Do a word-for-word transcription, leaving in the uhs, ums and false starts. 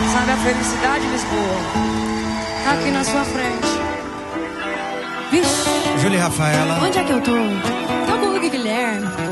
Sabe a felicidade, Lisboa? Tá aqui na sua frente. Vixe. Júlia e Rafaela. Onde é que eu tô? Tô com o Hugo e Guilherme.